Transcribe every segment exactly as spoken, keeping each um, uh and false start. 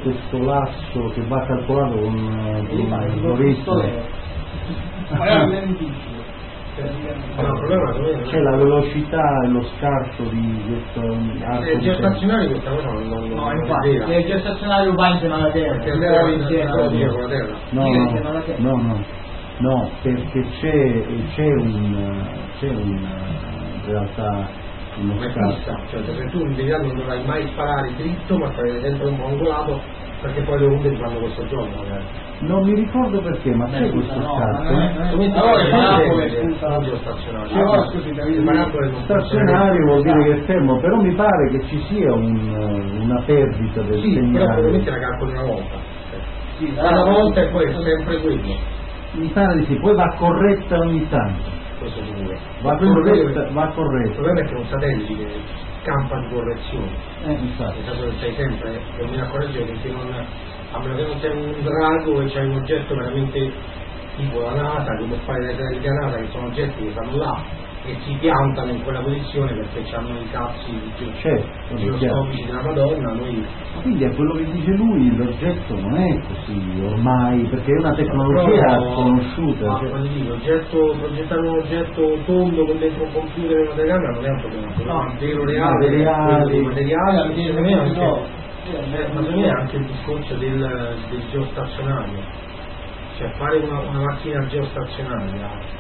questo lasso che va calcolato con un algoritmo. C'è la velocità e lo scarto di questo arco. Il geostazionario questa cosa non, non, no, non infatti, è vera. il geostazionario va insieme alla Terra, perché andava insieme alla Terra. No, no, no, no, no, perché c'è, c'è un c'è un in realtà uno scarto. Cioè se tu in verità non dovrai mai sparare dritto ma stai dentro un angolato perché poi le onde ti fanno questo gioco magari. Non mi ricordo perché, ma c'è questo scarto. Stazionario vuol dire che è fermo, però mi pare che ci sia un, una perdita del sì, segnale. Però probabilmente la calcoli una volta. Sì, una volta e poi è sempre quello. Mi pare di sì, poi va corretta ogni tanto. Questo sicuro. Va corretta, va corretta. Il problema è che è un satellite che campa di correzione. Eh, infatti. Nel senso che sei sempre con una correzione che se non, a meno che non sei un drago e c'hai un oggetto veramente tipo la NASA, che può fare le satelliti della NASA che sono oggetti che stanno là e si piantano in quella posizione perché hanno i cazzi giroscopici della Madonna, noi. Quindi a quello che dice lui l'oggetto non è così ormai, perché è una tecnologia no, conosciuta. Ma cioè. Lì, l'oggetto, progettare un oggetto tondo con dentro un computer e una telecamera non è un problema, no, è un vero reale, materiali, materiali, secondo me anche, eh, ma secondo me anche il discorso del, del geostazionario, cioè fare una, una macchina geostazionaria.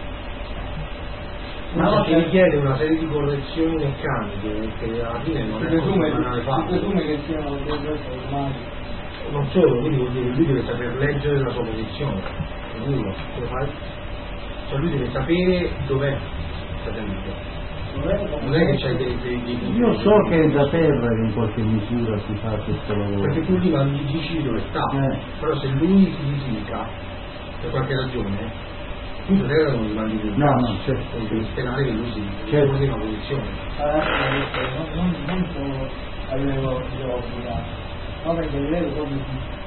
Ma no, ti richiede una serie di correzioni meccaniche che alla fine non si è presume, si presume che siano ormai. Non solo, quindi vuol dire che lui deve saper leggere la sua posizione, sicuro, cioè lui deve sapere dov'è il satellite. Non è che c'hai dei, dei, dei io so che è da terra che in qualche misura si fa questo lavoro. Perché tu lì non gli dici dove sta, eh. Però se lui si disinca per qualche ragione tu da terra non gli mandi più. No, no, certo. Devi sperare che lui si certo. pone in una posizione. Non, non solo a livello geologico, ma perché a livello proprio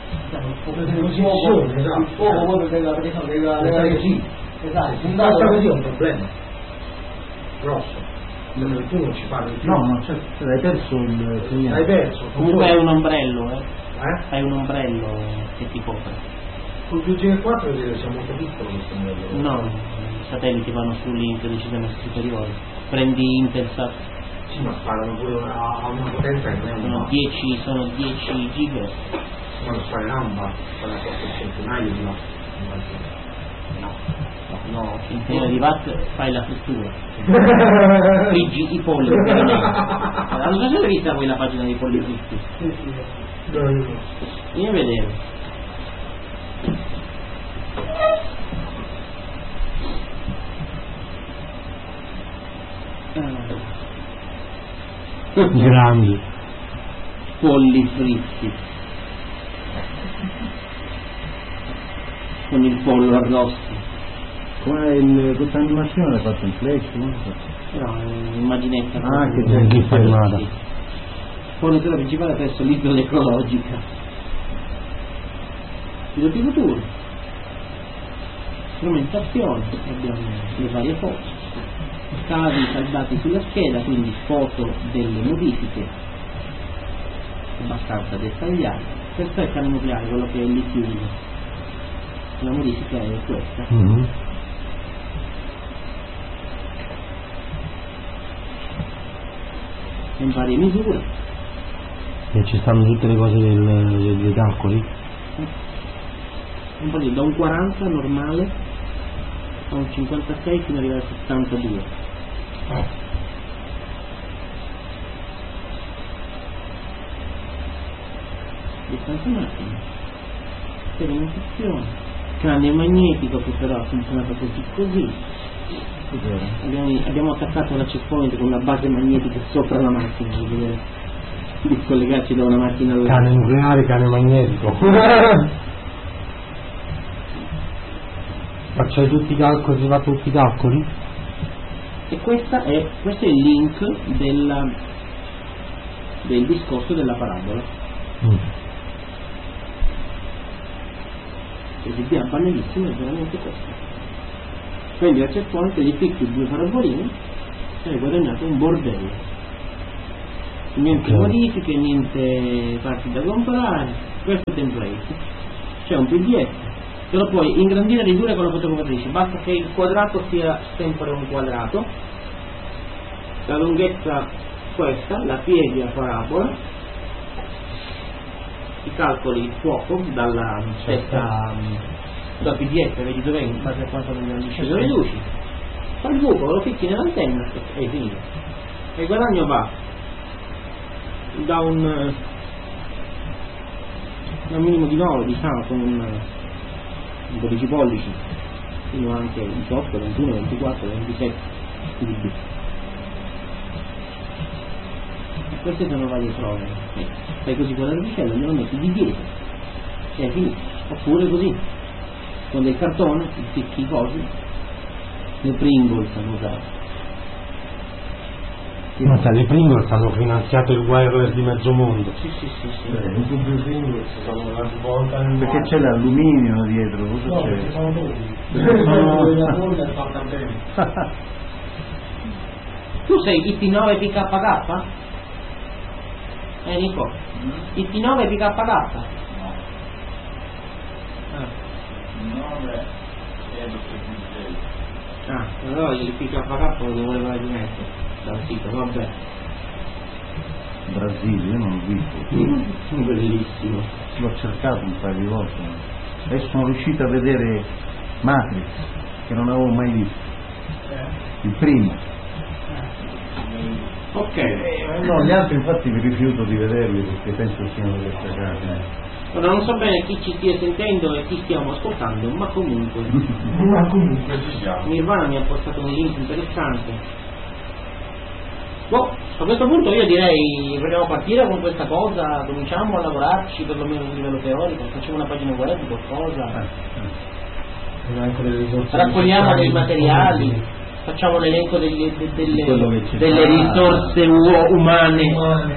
di fuoco, il fuoco proprio della della sì. Esatto, basta così è un problema grosso. Se tu non ci parli più. No, no, certo, hai perso il segnale. Hai perso. Comunque hai un ombrello, eh? Eh? Hai un ombrello che ti copre. Sul due G quattro vedete che sia molto piccolo questo modello. No, i satelliti vanno su link decisamente superiore. Prendi Intelsat. Sì, ma sparano pure a, a una potenza che non è sono dieci sono dieci giga. Ma lo spareranno, ma sarà qualche centinaio di watt. No. No, centinaio di watt fai la frittura. Friggi i polli. Non so se hai vista voi la pagina dei polli fritti. Sì, sì. Io vedevo. Grandi polli fritti con il pollo arrosto. Come questa animazione l'hai fatta in flash? No, immaginetta. Ah, che già è filmata. Fornitore principale presso l'isola ecologica. Piloti futuro. Strumentazione, abbiamo le varie foto. Cavi salvati sulla scheda, quindi foto delle modifiche abbastanza dettagliate. Questo è il cane nucleare, quello che è lì chiuso. La modifica è questa. Mm-hmm. In varie misure. E ci stanno tutte le cose del, dei, dei calcoli? Un po' di, da un quaranta normale a un cinquantasei fino ad arrivare a settantadue. Oh. Distanza massima, sperimentazione, cranio magnetico che però ha funzionato così così. Abbiamo, abbiamo attaccato la checkpoint con una base magnetica sopra la macchina per vedere di collegarci da una macchina all'altra. Cane nucleare, cane magnetico. Faccio tutti i calcoli, si fa tutti i calcoli? E questa è, questo è il link della, del discorso della parabola. Mm. E l'idea banalissima è veramente questa. Prendi la checkpoint, gli picchi due paraboline e hai guadagnato un bordello. Niente okay. Modifiche, niente parti da comprare, questo è il template, c'è un P D F, te lo puoi ingrandire e ridurre con la fotocopiatrice, basta che il quadrato sia sempre un quadrato, la lunghezza questa, la pieghi a parabola, ti calcoli il fuoco dalla stessa dal P D F, vedi dov'è, in base a quanto ne ingrandisci lo riduci, fai il buco, lo ficchi nell'antenna e è finito. E il guadagno va da un, da un minimo di nove, diciamo, con un, un dodici pollici fino anche diciotto, ventuno, ventiquattro, ventisette dB. E queste sono varie prove. Eh, fai così con la rovicella, me lo metti di dietro e è finito. Oppure così, con del cartone, ficchi i cosi, le Pringles hanno usato. Ma sai, le Pringles hanno finanziato il wireless di mezzo mondo. Sì, sì, sì, sì. Eh, i tubi Pringles sono una svolta nel Perché c'è l'alluminio dietro, cosa no, c'è? perché sono tubi. Sono- La forma è fatta bene. Tu sei I P nove P K K? Eh Nico? I P nove P K K? Ah. Ah, allora il P K K lo voleva rimettere dal sito, vabbè. Brasile, io non l'ho visto. Bellissimo. L'ho cercato un paio di volte. Adesso sono riuscito a vedere Matrix, che non avevo mai visto. Il primo. Ok. Eh, no, gli altri infatti mi rifiuto di vederli perché penso siano delle cagate. Ora non so bene chi ci stia sentendo e chi stiamo ascoltando, ma comunque Ma comunque ci siamo. Nirvana mi ha portato un link interessante. Boh, a questo punto io direi vogliamo partire con questa cosa, cominciamo a lavorarci perlomeno a livello teorico, facciamo una pagina web, qualcosa, raccogliamo dei materiali, facciamo l'elenco degli, de, Di quello delle, che c'è delle da- risorse u- umane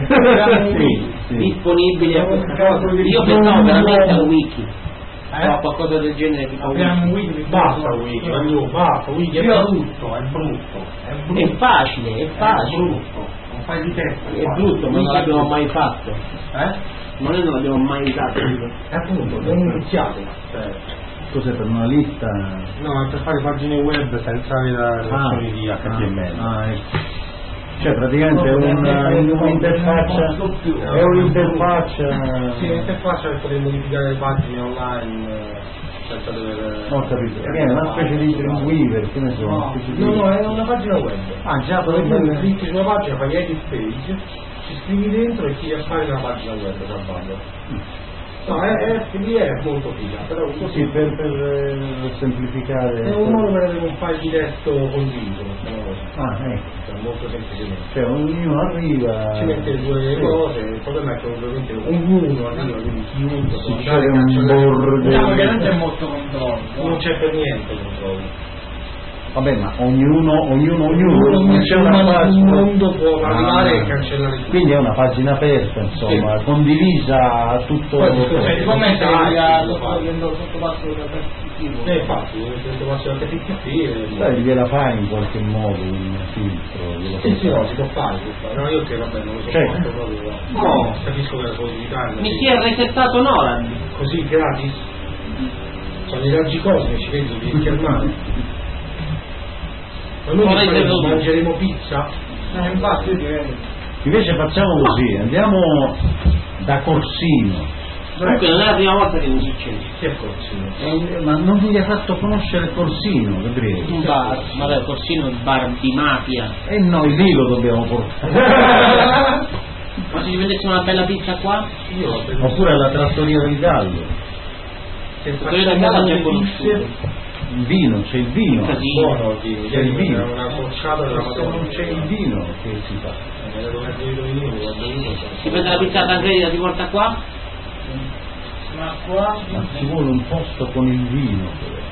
Sì, sì. disponibili a questa Abbiamo un cosa. caso di Io pensavo risorse veramente al uomo. wiki, Eh? o a qualcosa del genere tipo Abbiamo un wiki. wiki, basta wiki, Andrew, basta wiki, è brutto, è brutto, è brutto. È facile, è È facile, brutto, non fai di testa. è brutto, ma non l'abbiamo mai fatto. Eh? Ma noi non l'abbiamo mai usato. E appunto, non iniziate. Cioè, Cos'è per una lista? no, è per fare pagine web senza le versioni di H T M L. Ah, ecco. Cioè praticamente è un- un'interfaccia, è un'interfaccia. Sì, l'interfaccia per poter modificare le pagine online eh, senza dover... Ho capito, perché è una specie di Dreamweaver, che ne so, una No, specie di... no, no, è una pagina web. Ah già, Dove tu potrebbe... clicchi sulla pagina, fai edit page, ci scrivi dentro e ti appare la pagina web salvando. No, è, è, lì è molto figa, però Sì, così per, per eh, semplificare... è un modo per avere un file di testo condiviso, diciamo così. Ah, ecco. Cioè, molto semplicemente. Cioè ognuno arriva... Ci mette le due Sì. cose, il problema è che ovviamente ognuno arriva, quindi chiunque Sì, può c'è andare a un cancellare. bordo. Diciamo che non c'è molto controllo, non c'è per niente controllo. Vabbè, ma ognuno, ognuno, ognuno, Ognuno, non c'è una nessuno pagina... nel mondo può arrivare Ah. e cancellare tutto. Quindi è una pagina aperta, insomma, condivisa a tutto... Poi si scopre- Cioè, come se Dai, la lo fa. sottopasso del dispositivo. Eh, infatti, questo passo da P T P e... Dai, gliela fai in qualche modo un filtro? gliela Sì, sì, fai no, fare. si può fare, si può fare. No, io che vabbè non lo so Cioè, quanto proprio. no. Capisco che la puoi evitare. Mi si è resettato Nolan. Così gratis. Sono i raggi cosmici, vedi, di schermare. Ma noi Vorrei che faremo? vedere- Mangeremo pizza? Eh, infatti io direi. Invece facciamo così, andiamo da Corsino. Comunque non è la prima volta che mi succede. Che è Corsino? Eh, ma non vi ha fatto conoscere Corsino, Gabriele? Un bar, ma dai, Corsino è il bar di mafia. E noi lì lo dobbiamo portare. Ma se ci vendessimo una bella pizza qua? Io ho preso- Oppure alla trattoria del Gallo. Se Quello del Gallo già conosciuto. Il vino, c'è il vino. Casino. buono il vino, C'è il vino. è una porciata della Se Madonna. non c'è il vino, che si fa? Eh, devo mettere il vino, l'ho bevuto, Si prende la pizza tancredi e la porta qua? Ma qua Ma ci vuole un posto con il vino.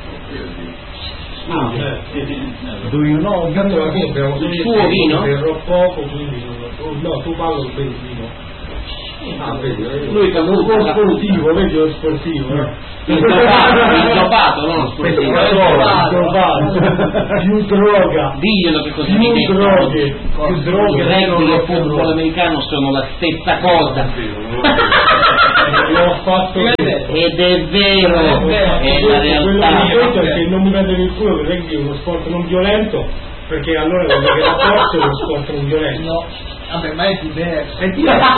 Ah, Do you know? Tanto alla fine abbiamo Il suo vino? Berrò poco, quindi non- no, tu parlo per il vino. Ah, vedi, vedi. Lui fa lo tutto, fa- sportivo, vedi lo sportivo, no? Il dopato, il dopato, non lo sportivo. Il dopato. Più droga. Diglielo che cosa mi Più detto. droghe. Più Il droghe. rugby e meno il football droghe. americano sono la stessa cosa. l'ho fatto ed è vero, è la realtà. Quello che non mi prendere il culo per rugby è uno sport non violento, perché allora vuol dire che la forza è uno sport non violento. No, vabbè, ma è diverso. È diverso,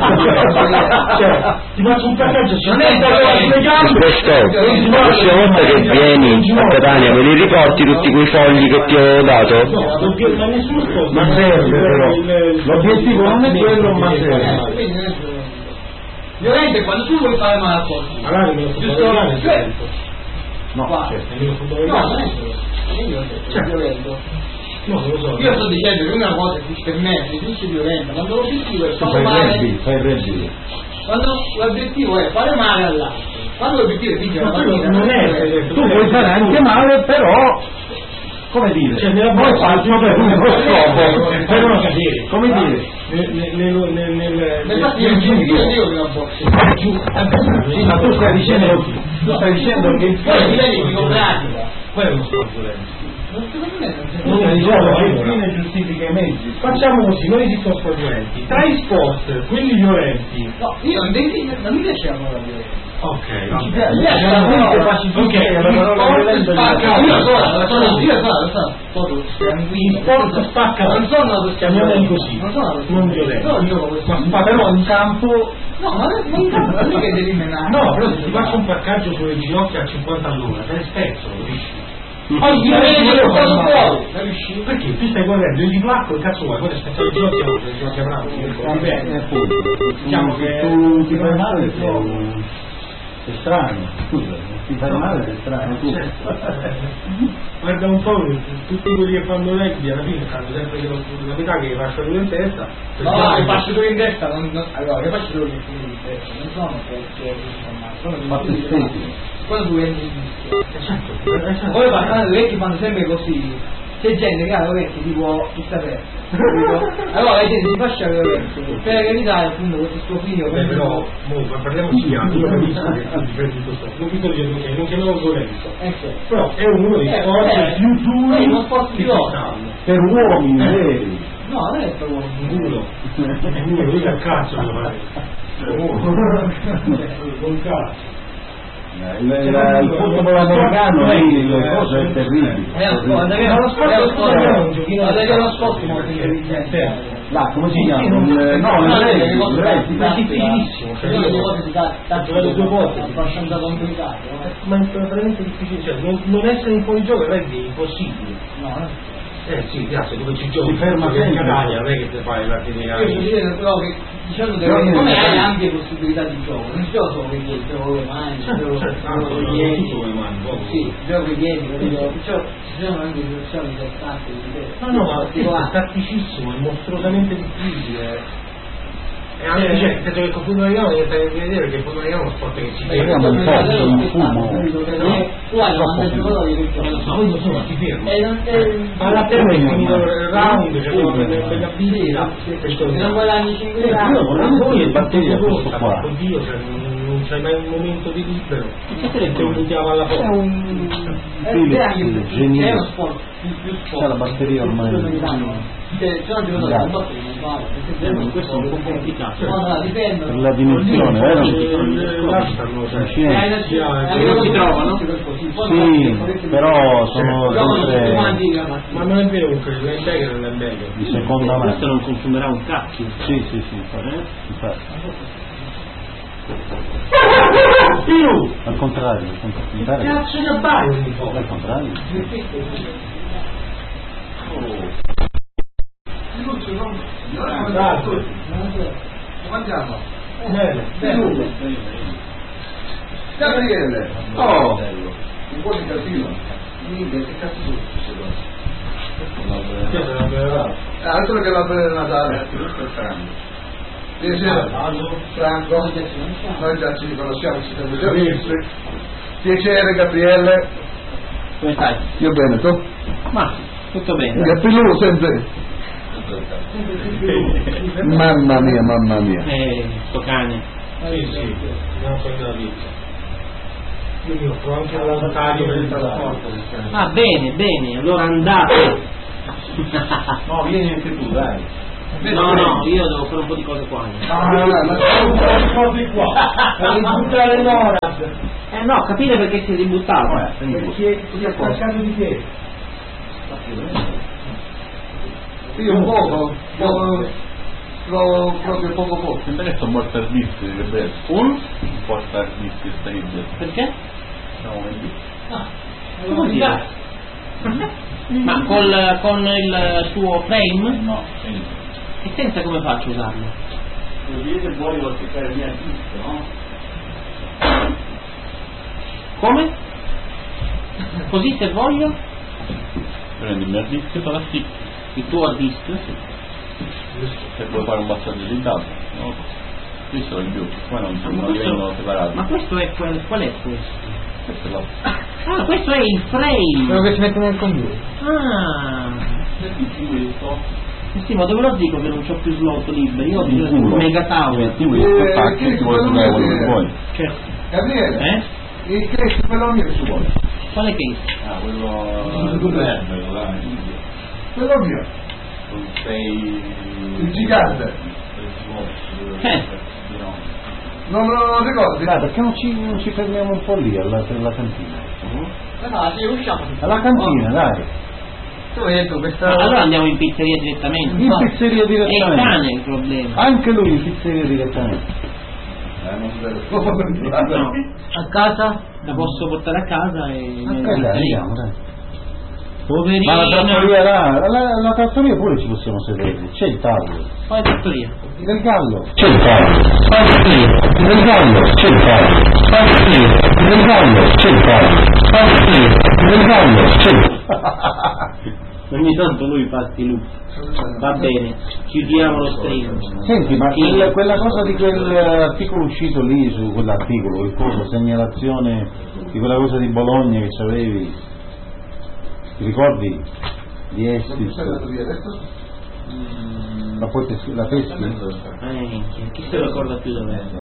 cioè, ti faccio un passaggio, non è Questo, la prossima volta che vieni a Catania me li riporti tutti quei fogli che ti ho dato? No, ma nessuno sport. Ma serve però, l'obiettivo non è quello, ma serve. Violento è quando tu vuoi fare male a qualcuno. Allora nemmeno football è violento. No, certo. Nemmeno football No, non è è violento. È violento. No, non lo so. Io sto dicendo che una cosa che per me è più violenta, quando l'obiettivo è Tu fare fai male, rugby, fai rugby. quando l'obiettivo è fare male all'altro, quando l'obiettivo è vincere Ma la quello partita, non è, Tu puoi fare anche male, però, come dire, cioè nella vuoi farlo per uno scopo, per una cadere. come dire, Nel nel nel nel nel fatto io giù, io dico che non posso. sì, ma tu stai dicendo, tu stai dicendo che il Poi mi vedi dico pratica. Quello è uno sport violento. Non secondo me non tu stai dicendo che il fine giustifica i mezzi. Facciamo così, non esistono sport violenti. Tra i sport, quelli violenti. No, io non mi non mi piace la parola violenta. Ok, Ci vabbè. piace la parola pacifica, la parola violenta di Spacca, io so, la sono, Cazzo. io so, lo so, proprio sanguigno. Sport spacca, Non sono una persona chiamiamoli così, non sono una persona non violenti. No, io come Ma sono. spacca, Però in campo, No, ma non in campo, non è che devi menare. no, però se ti faccio un paccaggio sulle ginocchia a cinquanta all'ora, te ne spezzo, capisci? Poi io vedo che cosa fuori, capisci? Perché tu stai correndo in di placco e cazzo vuoi, poi ti spezzo le ginocchia, le ginocchia avanti, dipende. Diciamo che tu ti fai male, sei sei strano, scusa, ti fai male, sei strano, tu. Guarda un po', tutti quelli che fanno rugby alla fine fanno sempre la metà che fascia due in testa. No, le fasce due in testa, non, non, allora, le fasce due in testa non sono perché insomma, sono Fatto estetico. quando tu entri in Esatto, esatto. poi parlando dei vecchi fanno sempre così, c'è gente che ha le orecchie tipo chissà per allora la gente si fascia le orecchie per evitare appunto questo scrofio. Beh, però, mo, parliamoci chiaro, io capisco che tu difendi questo, non ti sto dicendo che non chiamiamo violenza, però è uno dei Eh, sport eh, più duri è uno sport che più ci duro. stanno. Per uomini veri. No, non è per uomini. Un culo, è un culo, io al cazzo devo fare. Un cazzo. Il, il, il football americano lì, le cose è terribile. È uno sport, è uno sport, è uno sport, è uno sport molto intelligente. Là, come si chiama? Il- No, il rugby, il rugby. Ma è difficilissimo, cioè, io ho giocato due volte. abbastanza complicato. ma è veramente difficile, cioè non, non essere in fuori gioco è impossibile. No, no. Eh sì, grazie, dove ci giochi, Si ferma giochi in sempre. Catania, non è che ti fai la fine. Io ci vedo però che diciamo che No, no, come no. hai ampie possibilità di gioco, non gioco solo con i gioco con le mani, gioco con i piedi. Sì, gioco con i piedi, capito? Perciò ci sono anche situazioni interessanti di No, no, ma è tatticissimo, è mostruosamente difficile. E anche, cioè, nel senso che con il football americano devi stare a vedere perché il football americano è uno sport che si Beh, ferma. un po', un fumo. Tu hai novanta giocatori che giocano. Ma voi non sono, ti fermo. E non è Ma la terra è finito il round, cioè una bella bella se non guadagni cinque Io anni. vorrei voi il batteria questo qua. Oddio, cioè, non non c'hai mai un momento di libero. Che te ne Ti buttiamo alla È porta. un Sì, è anche sì, più- geniale. è uno sport più più sport. C'è la batteria ormai. Se sono giocatori Grazie. non battono non vale, perché Eh, questo è un po' complicato. No, no, dipendono. Per la dimensione, vero? Là stanno, cioè, Sì. Eh, adesso- Sì, anche non loro si trovano? così, poi Sì, non- però sono giocano tutti sempre quanti la mattina. ma non è vero comunque, il linebacker è un linebacker. di seconda Questo mano. non consumerà un cacchio. Sì, sì, sì, infatti. Eh? infatti. Più! Al contrario, al contrario. Cazzo di abbaio ogni volta. Al contrario. Grazie. Mangiamo. Bene. Bene. Gabriele! Oh! Un po' di casino. Minchia, che cazzo succede? Che se la beveva? Eh, altro che la bella Natale. Piacere, Franco. Noi già ci conosciamo, ci siamo già visti. Piacere, Gabriele. Come stai? Io bene, tu? Ma, tutto bene. Gabriele sempre. Mamma mia, mamma mia. Eh, sto cane. Sì, sì, non so da vita. Io mi offro anche volontario per il trasporto. Ah, bene, bene, allora andate. No, vieni anche tu, dai. No, no, io devo fare un po' di cose qua. Ah, ma c'è un po' di cose qua. Per ributtare l'Orad. Eh no, capite perché si è ributtato? Eh, Perché si è staccato di che? Io un poco, poco, trovo proprio poco poco. Adesso un po' servizio, che bello. Un? Un po' servizio stage. Perché? No, vedi. Ah, Che vuol dire? Ma col, con il suo frame? No, senza. E senza come faccio a usarlo? Vuol dire che vuoi voltare via il disco, no? Come? Così se voglio? Prendi il hard disk e fa la stick. Il tuo hard disk? Se vuoi fare un passaggio di data, no? Questo è il blu, poi non, Ma non questo- vengono separati. Ma questo è quel, qual è questo? Questo è la Ah, questo è il frame! Quello che si mette nel computer. Ah! questo. Sì, ma dove lo dico che non c'ho più slot liberi? Io ho bisogno di Sicuro. un mega tower. Tu vuoi Eh, attacchi, che ti vuoi quello fare vuol quello che dire? vuoi. Certo. Gabriele, Eh? il case quello mio che ci vuole. Quale case? Ah, quello verde, dai. Quello mio, Con sei... il gigante. Eh. Non lo ricordi? Dai, perché non ci, non ci fermiamo un po' lì alla, alla cantina? No, sei uscito. Alla cantina, dai. Tu hai detto Ma questa... allora andiamo in pizzeria direttamente. In pizzeria È il direttamente. cane il problema. Anche lui in pizzeria direttamente. Eh, non so. No, A casa? la posso portare a casa e... Ok, dai, andiamo, dai. Poverina. Ma la trattoria là, la, la trattoria pure ci possiamo sedere, c'è il tavolo. Poi trattoria. Del gallo. C'è il tavolo, Poi trattoria. del gallo, c'è il tavolo, Poi trattoria. del gallo, c'è il tavolo, Poi trattoria. del gallo, c'è il Ogni tanto lui fa sti loop. Va bene, chiudiamo lo stream. Senti, ma Sì. quella, quella cosa di quell'articolo uscito lì, su quell'articolo, il coso, segnalazione di quella cosa di Bologna che c'avevi, ti ricordi? Di Estis? La, poi te- la peschi? Eh, minchia, chi se lo ricorda più dov'è?